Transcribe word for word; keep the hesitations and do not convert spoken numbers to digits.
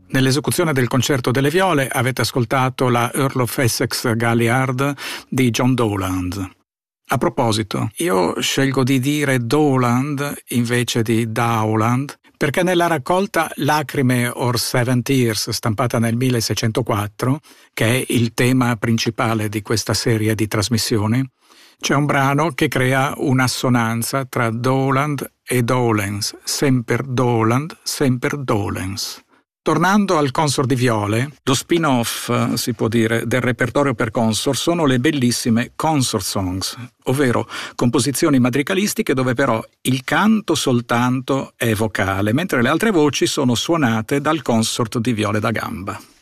Nell'esecuzione del Concerto delle Viole avete ascoltato la Earl of Essex Galliard di John Dowland. A proposito, io scelgo di dire Dowland invece di Dowland perché nella raccolta Lacrime or Seven Tears, stampata nel milleseicentoquattro, che è il tema principale di questa serie di trasmissioni, c'è un brano che crea un'assonanza tra Dowland e Dowlands, semper Dowland, semper Dowlands. Tornando al Consort di Viole, lo spin-off, si può dire, del repertorio per consort sono le bellissime consort songs, ovvero composizioni madrigalistiche dove però il canto soltanto è vocale, mentre le altre voci sono suonate dal consort di viole da gamba.